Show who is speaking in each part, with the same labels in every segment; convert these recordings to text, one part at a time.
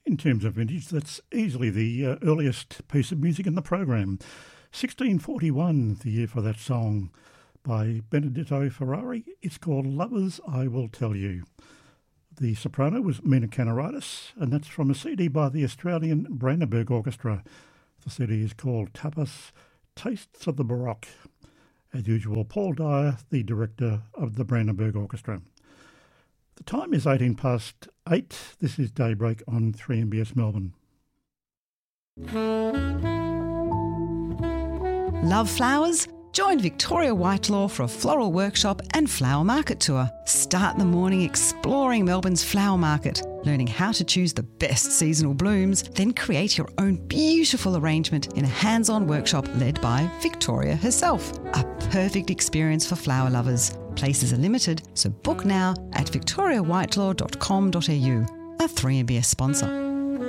Speaker 1: In terms of vintage, that's easily the earliest piece of music in the program. 1641, the year for that song by Benedetto Ferrari. It's called Lovers, I Will Tell You. The soprano was Mina Kanaritis, and that's from a CD by the Australian Brandenburg Orchestra. The CD is called Tapas, Tastes of the Baroque. As usual, Paul Dyer, the director of the Brandenburg Orchestra. The time is 8 past 8. This is Daybreak on 3MBS Melbourne.
Speaker 2: Love flowers? Join Victoria Whitelaw for a floral workshop and flower market tour. Start the morning exploring Melbourne's flower market, learning how to choose the best seasonal blooms, then create your own beautiful arrangement in a hands-on workshop led by Victoria herself. A perfect experience for flower lovers. Places are limited, so book now at victoriawhitelaw.com.au, a 3MBS sponsor.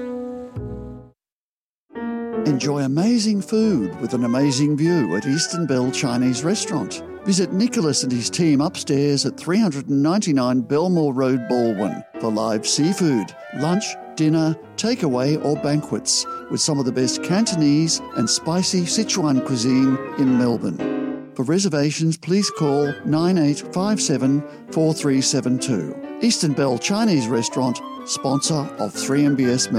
Speaker 3: Enjoy amazing food with an amazing view at Eastern Bell Chinese Restaurant. Visit Nicholas and his team upstairs at 399 Belmore Road, Baldwin for live seafood, lunch, dinner, takeaway or banquets with some of the best Cantonese and spicy Sichuan cuisine in Melbourne. For reservations, please call 9857 4372. Eastern Bell Chinese Restaurant, sponsor of 3MBS Melbourne.